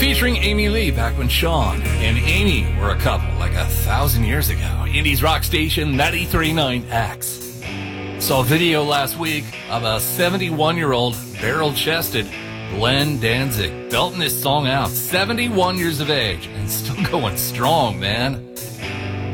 Featuring Amy Lee back when Sean and Amy were a couple like 1,000 years ago. Indies rock station 93.9X. Saw a video last week of a 71-year-old barrel-chested Glenn Danzig belting this song out. 71 years of age and still going strong, man.